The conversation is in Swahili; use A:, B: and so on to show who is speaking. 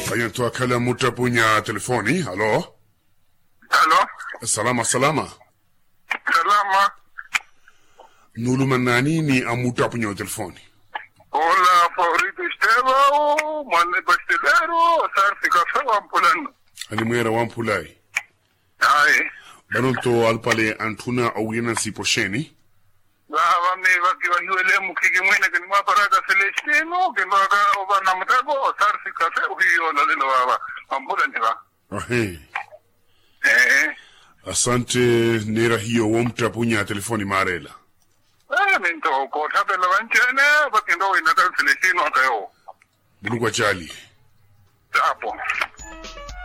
A: Ayan to akala muta punya telefoni. Halo?
B: Halo?
A: Salama.
B: Salama.
A: Nuluman nani ni amuta punya telefoni.
B: Hola, favorito Estevao, mane pastelero, sarfi kafe wampulano.
A: Ani mwera wampulai.
B: Ai.
A: Banonto alpale antuna awina si posheni.
B: Baba me wakiwa hiwele mukiki mwene kani mwaparaka Celestino, kani waka oba namutago, sarfi kafe uhiyo lalilo baba. Wampulani ba.
A: Ahe. Asante nera hiyo wamta punya telefoni marela.
B: Minto, kota pela wanchene, bakindo inaka Celestino akayo.
A: Bulugwa chali.
B: Tapo.